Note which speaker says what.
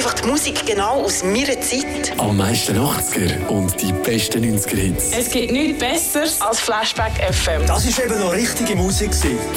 Speaker 1: einfach die Musik genau aus meiner Zeit.
Speaker 2: Am meisten 80er und die besten 90er-Hits.
Speaker 3: Es gibt nichts Besseres als Flashback FM.
Speaker 4: Das war eben noch richtige Musik.